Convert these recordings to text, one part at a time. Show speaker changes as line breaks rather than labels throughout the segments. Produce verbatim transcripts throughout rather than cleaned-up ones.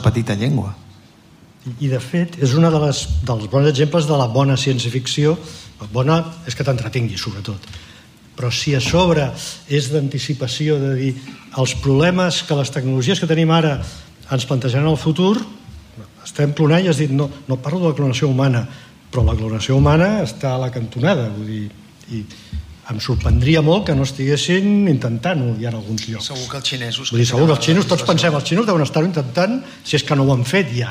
petita llengua.
I de fet és un de les, dels bons exemples de la bona ciència-ficció. Bona és que t'entretingui, sobretot, però si a sobre és d'anticipació, de dir els problemes que les tecnologies que tenim ara ens plantejaran el futur, estem clonant i has dit no, no parlo de la clonació humana, però la clonació humana està a la cantonada, vull dir, i em sorprendria molt que no estiguessin intentant-ho ja en alguns llocs.
Segur que els xinesos...
Vull dir, segur que els xinos, tots pensem, els xinos deuen estar-ho intentant si és que no ho han fet ja.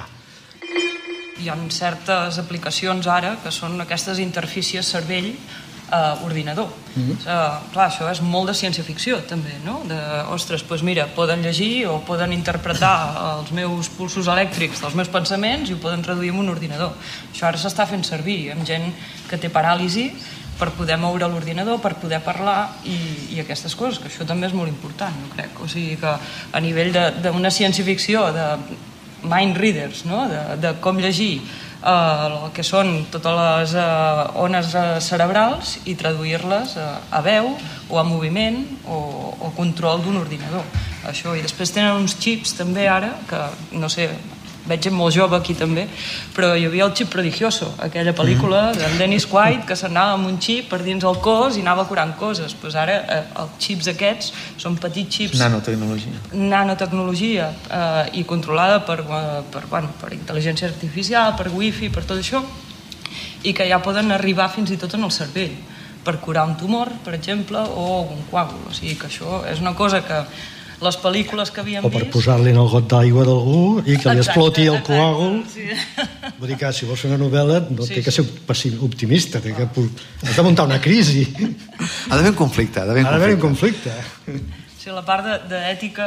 Hi ha certes aplicacions ara que són aquestes interfícies cervell-ordinador. Mm-hmm. uh, clar, això és molt de ciència-ficció també, no? De, ostres, doncs mira, poden llegir o poden interpretar els meus pulsos elèctrics dels meus pensaments i ho poden traduir en un ordinador. Això ara s'està fent servir amb gent que té paràlisi per poder moure l'ordinador, per poder parlar i, i aquestes coses, que això també és molt important, jo crec. O sigui que a nivell d'una ciència-ficció, de mind readers, no? de, de com llegir eh, el que són totes les eh, ones cerebrals i traduir-les eh, a veu o a moviment o, o control d'un ordinador. Això. I després tenen uns xips també ara, que no sé, veig gent molt jove aquí també, però hi havia el xip prodigioso, aquella pel·lícula d'en Dennis Quaid que s'anava amb un xip per dins el cos i anava curant coses. Pues ara eh, els xips aquests són petits xips...
Nanotecnologia.
Nanotecnologia eh, i controlada per, per, bueno, per intel·ligència artificial, per wifi, per tot això, i que ja poden arribar fins i tot en el cervell per curar un tumor, per exemple, o un coàgul. O sigui que això és una cosa que les pel·lícules que havíem vist...
O per posar-li en el got d'aigua d'algú i que li exploti el coàgul. Sí. Vull dir que si vols fer una novel·la no sí, té que ser optimista, té que... has de muntar una crisi.
Ha d'haver un conflicte. Ha
d'haver un conflicte.
Sí, la part d'ètica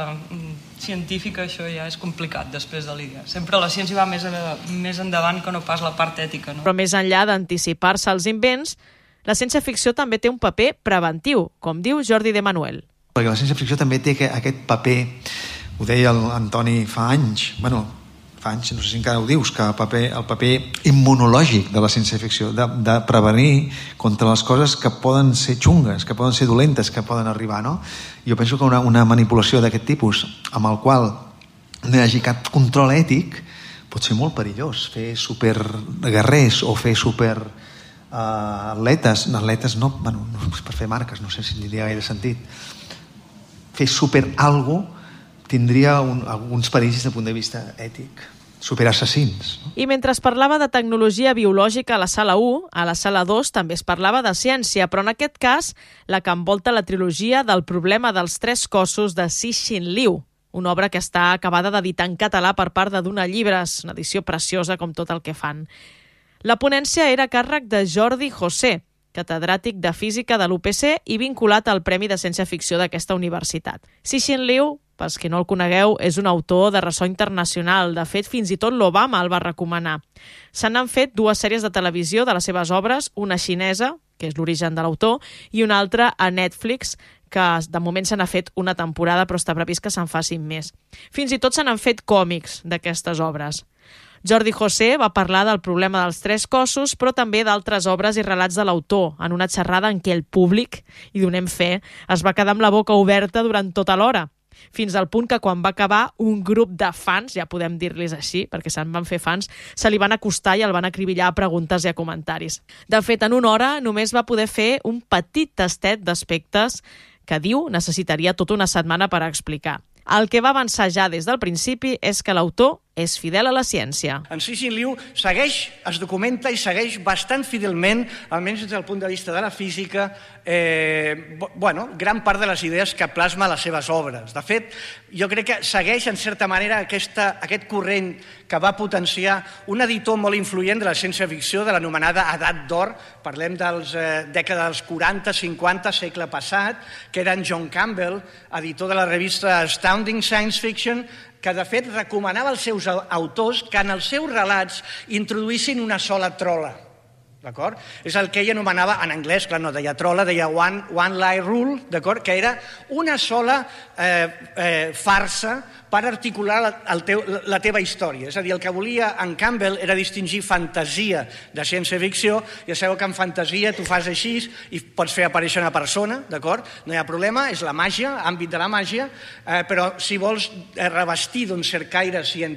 científica, això ja és complicat després de l'I D A. Sempre la ciència va més, a, més endavant que no pas la part ètica. No?
Però més enllà d'anticipar-se als invents, la ciència-ficció també té un paper preventiu, com diu Jordi de Manuel.
Perquè la ciència-ficció també té aquest paper, ho deia l'Antoni fa anys, bueno, fa anys, no sé si encara ho dius, que el paper, el paper immunològic de la ciència-ficció, de, de prevenir contra les coses que poden ser xungues, que poden ser dolentes, que poden arribar, no? Jo penso que una, una manipulació d'aquest tipus, amb el qual no hi hagi cap control ètic, pot ser molt perillós. Fer superguerrers o fer super uh, atletes, atletes no, bueno, no, per fer marques, no sé si tindria gaire sentit. Fer super algo tindria un, alguns perills des del punt de vista ètic, super assassins. No?
I mentre es parlava de tecnologia biològica a la sala u, a la sala dos també es parlava de ciència, però en aquest cas la que envolta la trilogia del problema dels tres cossos de Cixin Liu, una obra que està acabada d'editar en català per part de Duna Llibres, una edició preciosa com tot el que fan. La ponència era a càrrec de Jordi José, catedràtic de Física de l'U P C i vinculat al Premi de Ciència-Ficció d'aquesta universitat. Cixin Liu, pels que no el conegueu, és un autor de ressò internacional. De fet, fins i tot l'Obama el va recomanar. Se n'han fet dues sèries de televisió de les seves obres, una xinesa, que és l'origen de l'autor, i una altra a Netflix, que de moment se n'ha fet una temporada, però està previst que se'n facin més. Fins i tot se n'han fet còmics d'aquestes obres. Jordi José va parlar del problema dels tres cossos, però també d'altres obres i relats de l'autor, en una xerrada en què el públic, i donem fe, es va quedar amb la boca oberta durant tota l'hora, fins al punt que quan va acabar un grup de fans, ja podem dir-los així, perquè se'n van fer fans, se li van acostar i el van acribillar a preguntes i a comentaris. De fet, en una hora només va poder fer un petit tastet d'aspectes que diu necessitaria tota una setmana per explicar. El que va avançar ja des del principi és que l'autor és fidel a la ciència.
En Cixin Liu segueix, es documenta i segueix bastant fidelment, almenys des del punt de vista de la física, eh, bueno, gran part de les idees que plasma a les seves obres. De fet, jo crec que segueix, en certa manera, aquesta, aquest corrent que va potenciar un editor molt influent de la ciència-ficció, de l'anomenada Edat d'Or, parlem dels eh, dècades dels quaranta, cinquanta, segle passat, que era en John Campbell, editor de la revista Astounding Science Fiction, que de fet recomanava als seus autors que en els seus relats introduïssin una sola trola. D'acord? És el que ell anomenava, en anglès, clar, no deia trola, deia one, one line rule, d'acord? Que era una sola eh, eh, farsa per articular el teu, la teva història. És a dir, el que volia en Campbell era distingir fantasia de ciència-ficció. Ja sabeu que en fantasia tu fas així i pots fer aparèixer una persona, d'acord? No hi ha problema, és la màgia, àmbit de la màgia, eh, però si vols revestir d'un cert caire científic,